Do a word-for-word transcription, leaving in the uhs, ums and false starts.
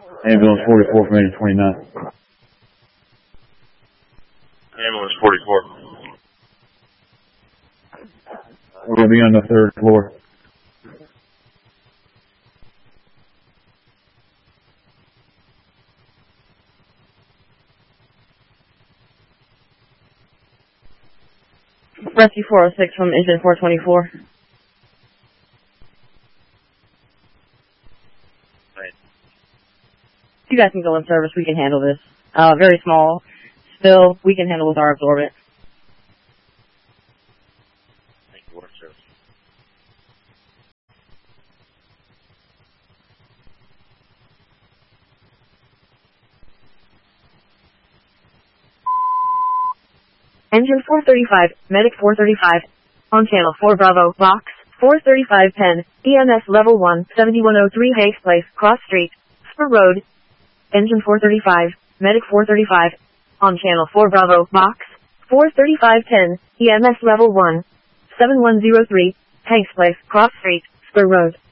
Ambulance forty-four from eighty twenty-nine. Ambulance forty-four. We're going to be on the third floor. Rescue four oh six from engine four twenty-four. Right. You guys can go in service. We can handle this. Uh, very small. Still, we can handle with our absorbent. Thank you, Water Service. Engine four thirty-five, Medic four thirty-five, on channel four Bravo, box, four thirty-five ten, E M S level one, seventy-one oh three Hanks Place, Cross Street, Spur Road. Engine four thirty-five, Medic four thirty-five, on channel four Bravo, box, four thirty-five ten, E M S level one, seventy-one oh three, Hanks Place, Cross Street, Spur Road.